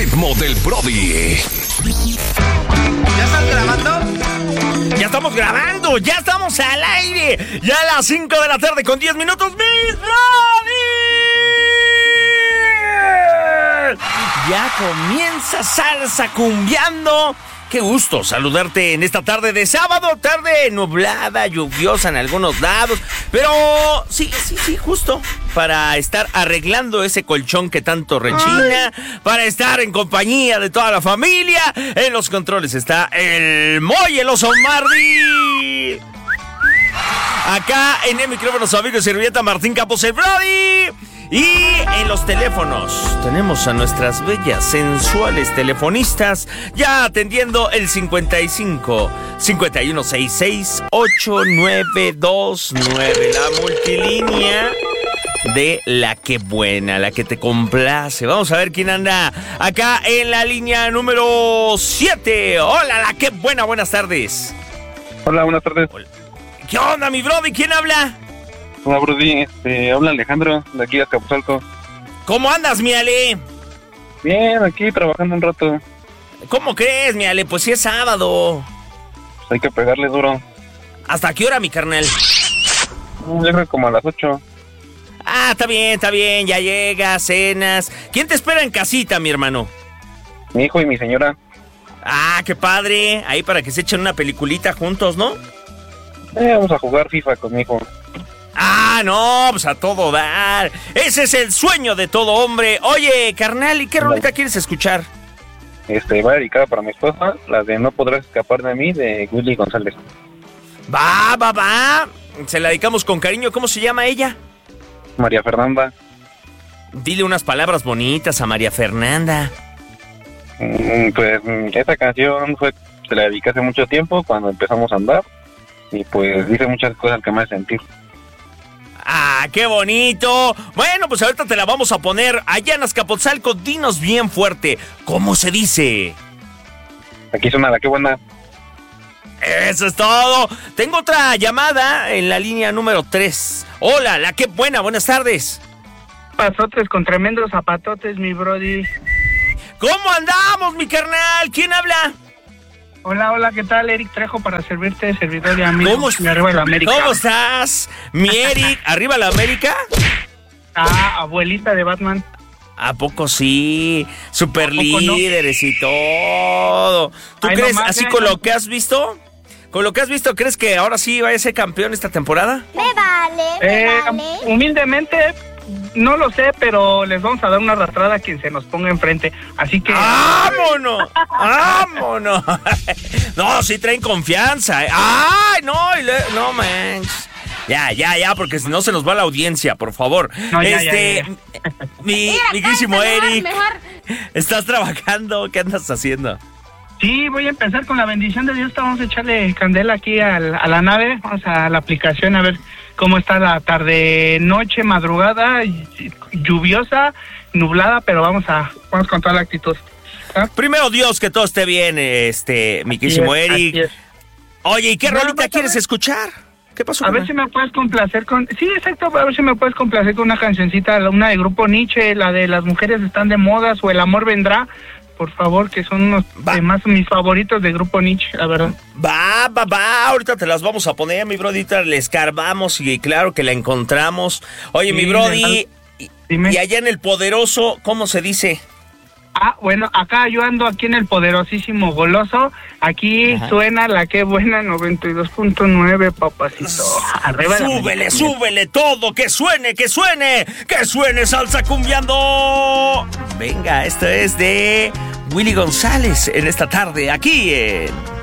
ritmo del Brody. ¿Ya estás grabando? Ya estamos grabando, ya estamos al aire. Ya a las 5 de la tarde con 10 minutos. ¡Mi Brody! Ya comienza Salsa Cumbiando. Qué gusto saludarte en esta tarde de sábado, tarde nublada, lluviosa en algunos lados, pero sí, justo para estar arreglando ese colchón que tanto rechina, para estar en compañía de toda la familia. En los controles está el Moy, el oso Mardi. Acá en el micrófono su amigo y servilleta Martín Campos, el Brody. Y en los teléfonos tenemos a nuestras bellas, sensuales telefonistas ya atendiendo el 55 5166 8929, la multilínea de la que buena, la que te complace. Vamos a ver quién anda acá en la línea número 7. Hola, la que buena, buenas tardes. Hola, buenas tardes. ¿Qué onda, mi brody? ¿Quién habla? Hola, Brody, habla Alejandro, de aquí de Azcapotzalco. ¿Cómo andas, mi Ale? Bien, aquí trabajando un rato. ¿Cómo crees, mi Ale? Pues sí es sábado. Pues hay que pegarle duro. ¿Hasta qué hora, mi carnal? Yo creo como a las 8. Ah, está bien, ya llegas, cenas. ¿Quién te espera en casita, mi hermano? Mi hijo y mi señora. Ah, qué padre. Ahí para que se echen una peliculita juntos, ¿no? Vamos a jugar FIFA con mi hijo. Ah, no, pues a todo dar. Ese es el sueño de todo hombre. Oye, carnal, ¿y qué rolita quieres escuchar? Va dedicada para mi esposa, la de No Podrás Escapar de Mí, de Willy González. Va. Se la dedicamos con cariño. ¿Cómo se llama ella? María Fernanda. Dile unas palabras bonitas a María Fernanda. Pues esta canción se la dediqué hace mucho tiempo, cuando empezamos a andar. Y pues dice muchas cosas que me hacen sentir. ¡Ah, qué bonito! Bueno, pues ahorita te la vamos a poner allá en Azcapotzalco. Dinos bien fuerte, ¿cómo se dice? Aquí suena la que buena. Eso es todo. Tengo otra llamada en la línea número 3. Hola, la que buena, buenas tardes. Pasotes con tremendos zapatotes, mi Brody. ¿Cómo andamos, mi carnal? ¿Quién habla? Hola, ¿qué tal? Eric Trejo para servirte, servidor y amigo. ¿Cómo arriba la América. ¿Cómo estás? Mi Eric, ¿arriba la América? Ah, abuelita de Batman. ¿A poco sí? Super líderes no? Y todo. ¿Tú crees, nomás, así con lo que has visto? ¿Con lo que has visto, crees que ahora sí va a ser campeón esta temporada? Me vale. Humildemente, no lo sé, pero les vamos a dar una arrastrada a quien se nos ponga enfrente. Así que... ¡Vámonos! ¡Vámonos! No, sí traen confianza. ¡Ay, no! No, manches. Ya, porque si no se nos va la audiencia, por favor. No, ya. Mi querísimo Eric, ¿estás trabajando? ¿Qué andas haciendo? Sí, voy a empezar con la bendición de Dios. Vamos a echarle candela aquí a la nave. Vamos a la aplicación a ver cómo está la tarde, noche, madrugada, lluviosa, nublada, pero vamos con toda la actitud. ¿Ah? Primero Dios, que todo esté bien, mi querísimo Eric. Oye, ¿y qué rolita quieres escuchar? ¿Qué pasó? A ver si me puedes complacer con... Sí, exacto, a ver si me puedes complacer con una cancioncita, una de Grupo Nietzsche, la de Las mujeres están de modas o El amor vendrá. Por favor, que son unos más mis favoritos de Grupo Nietzsche, la verdad. Va, ahorita te las vamos a poner, mi brody, le escarbamos y claro que la encontramos. Oye, sí, mi brody, y allá en el Poderoso, ¿cómo se dice? Ah, bueno, acá yo ando aquí en el poderosísimo Goloso. Aquí suena la que buena 92.9, papacito. Arriba súbele todo, que suene Salsa Cumbiando. Venga, esto es de Willy González en esta tarde, aquí en